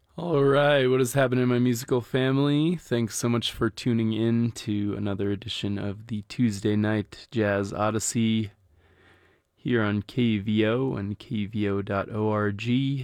All right, what is happening, my musical family? Thanks so much for tuning in to another edition of the Tuesday Night Jazz Odyssey here on KVO and KVO.org.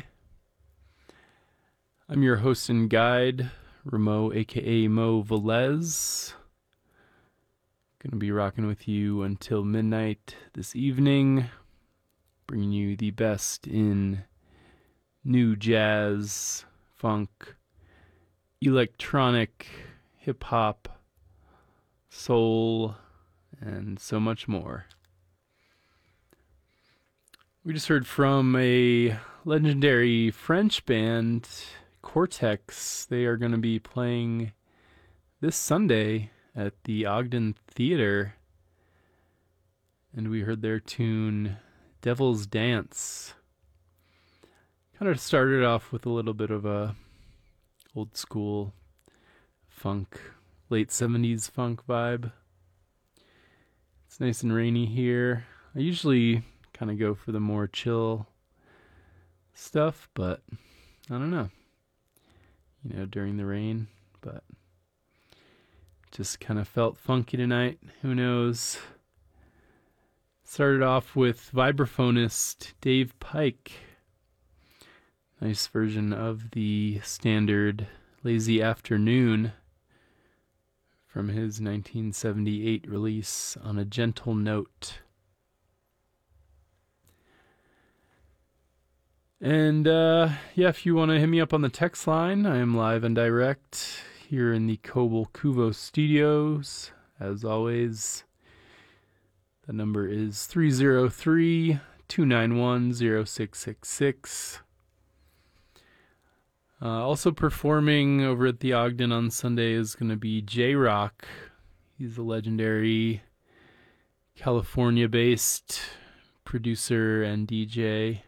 I'm your host and guide, Ramo, aka Mo Velez. Gonna be rocking with you until midnight this evening, bringing you the best in new jazz, funk, electronic, hip hop, soul, and so much more. We just heard from a legendary French band, Cortex. They are going to be playing this Sunday at the Ogden Theater, and we heard their tune Devil's Dance. Kind of started off with a little bit of a old school funk, late 70s funk vibe. It's nice and rainy here. I usually kind of go for the more chill stuff, but I don't know, during the rain, but just kind of felt funky tonight. Who knows? Started off with vibraphonist Dave Pike. Nice version of the standard Lazy Afternoon from his 1978 release, On a Gentle Note. And if you want to hit me up on the text line, I am live and direct here in the Kobel Kuvo studios. As always, the number is 303-291-0666. Also performing over at the Ogden on Sunday is going to be J-Rock. He's a legendary California-based producer and DJ.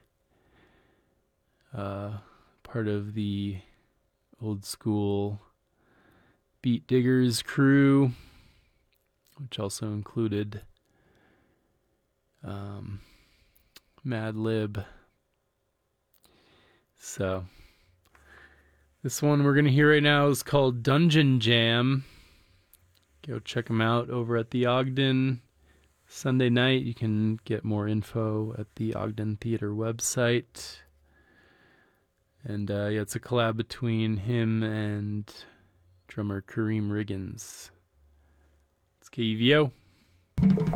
Part of the old school Beat Diggers crew, which also included Madlib. So this one we're going to hear right now is called Dungeon Jam. Go check them out over at the Ogden Sunday night. You can get more info at the Ogden Theater website. And it's a collab between him and drummer Kareem Riggins. It's KVO.